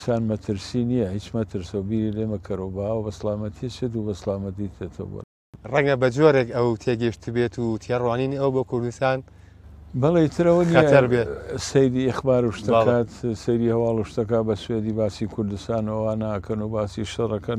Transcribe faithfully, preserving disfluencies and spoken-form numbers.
سان مەترسی نییە، هیچ مەترسە و بیری لێ مەکەرەوە باوە بە سڵامەتی چێت و بە سڵامەتی دێتەوە بۆ ڕەنگە بە جۆرێک ئەو تێگەیشت بێت و تێڕوانین ئەو بۆ کوردستان بەڵێ ترەوە خەتەر بێت سەیری ئەخبار و شتەکات سەیری هەواڵ و شتەکە بە سوێدی باسی کوردستانەوە ناکەن و باسی شەڕەکەن